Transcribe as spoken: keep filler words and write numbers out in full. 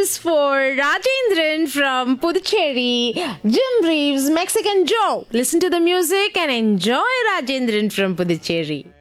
is for Rajendran from Puducherry, Jim Reeves, Mexican Joe. Listen to the music and enjoy Rajendran from Puducherry.